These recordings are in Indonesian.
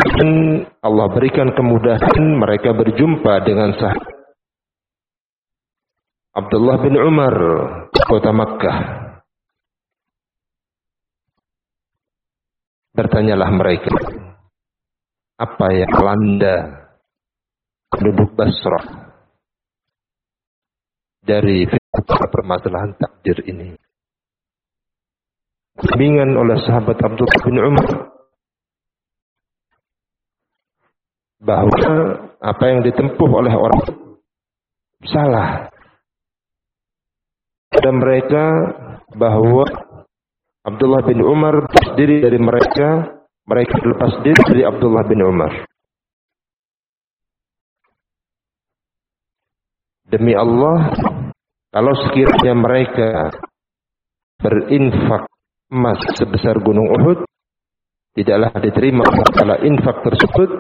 Kemudian Allah berikan kemudahan mereka berjumpa dengan sahabat Abdullah bin Umar di kota Makkah. Bertanyalah mereka, apa yang melanda penduduk Basrah dari permasalahan takdir ini? Bimbingan oleh sahabat Abdullah bin Umar bahwa apa yang ditempuh oleh orang salah. Pada mereka bahwa Abdullah bin Umar lepas diri dari mereka, mereka lepas diri dari Abdullah bin Umar. Demi Allah, kalau sekiranya mereka berinfak emas sebesar gunung Uhud, tidaklah diterima masalah infak tersebut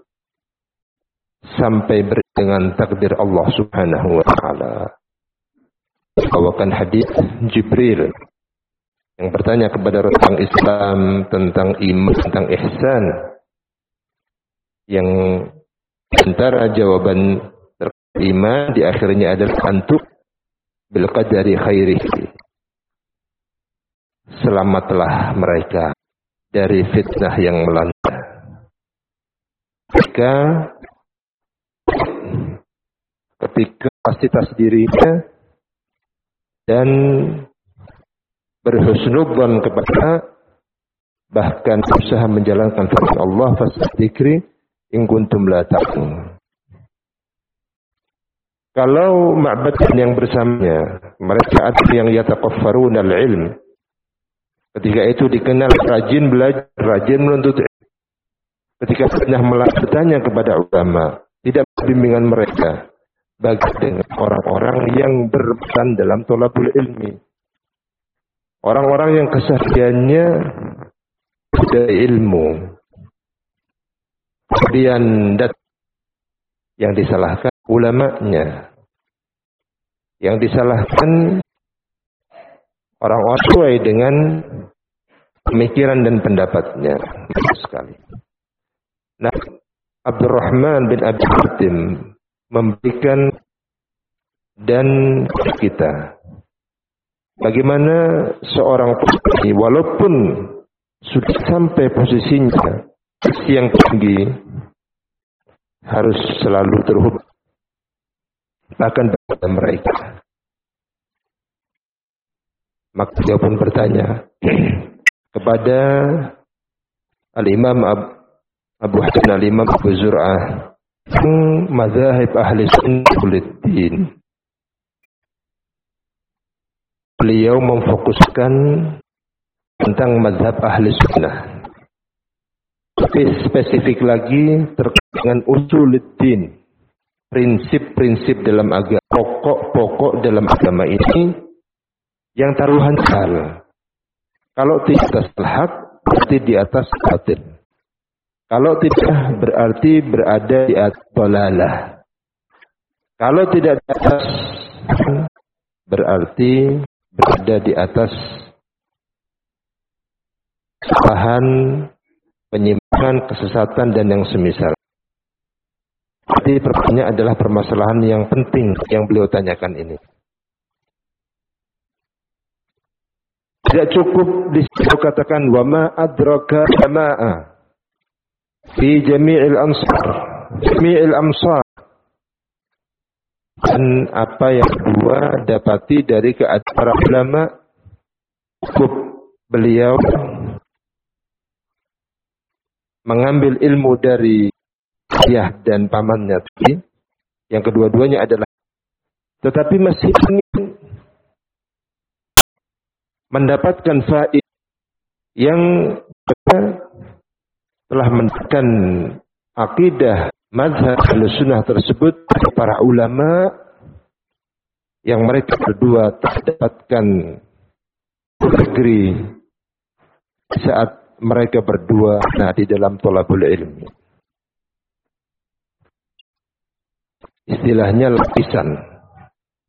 sampai dengan takdir Allah Subhanahu wa taala. Bawakan hadis Jibril yang bertanya kepada tentang Islam, tentang iman, tentang ihsan, yang antara jawaban iman di akhirnya adalah antuk bil qadari khairihi. Selamatlah mereka dari fitnah yang melanda. Ketika kapasitas dirinya dan berhusnudzon kepada, bahkan berusaha menjalankan firman Allah, fasadzikri in kuntum la ta'lamun. Kalau Ma'bad yang bersamanya, mereka ada yang yataqaffaruna al-ilm. Ketika itu dikenal rajin belajar, rajin menuntut ilmu. Ketika pernah bertanya kepada ulama, tidak bimbingan mereka bagi dengan orang-orang yang berpesan dalam thalabul ilmi. Orang-orang yang kesehariannya sudah ilmu. Kemudian yang disalahkan ulamanya. Yang disalahkan orang-orang sesuai dengan pemikiran dan pendapatnya. Sekali. Nah, Abdurrahman bin Abi Hatim memberikan dan kita bagaimana seorang pemimpin walaupun sudah sampai posisinya yang tinggi harus selalu terhubung bahkan kepada mereka. Maka dia pun bertanya kepada Al-Imam Abu Hasan Al-Imam Abu Zur'ah, mazahib ahli sunnah wal din. Beliau memfokuskan tentang mazhab ahli sunnah. Tapi spesifik lagi terkait dengan usuluddin, prinsip-prinsip dalam agama, pokok-pokok dalam agama ini yang taruhan hal. Kalau tidak atas hak, berarti di atas batil. Kalau tidak, berarti berada di atas dalalah. Kalau tidak di atas, berarti berada di atas kesalahan, penyimpangan, kesesatan, dan yang semisal. Jadi pertanyaannya adalah permasalahan yang penting yang beliau tanyakan ini. Tidak cukup disitu katakan wa ma adraka jama'a fi jami'il amsar. Dan apa yang kedua dapati dari keadaan para ulama, cukup beliau mengambil ilmu dari ayah dan pamannya tadi, yang kedua-duanya adalah, tetapi masih ingin mendapatkan faedah yang telah mendapatkan akidah mazhab Ahlussunnah tersebut dari para ulama yang mereka berdua terdapatkan negeri saat mereka berdua di dalam thalabul ilmi. Istilahnya lapisan.